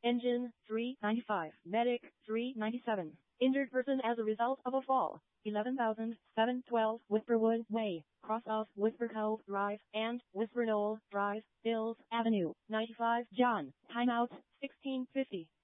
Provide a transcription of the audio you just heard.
Engine, 395. Medic, 397. Injured person as a result of a fall, 11,712 Whisperwood Way, cross of Whisper Cove Drive and Whisper Knoll Drive, Hills Avenue, 95. John, timeout, 1650.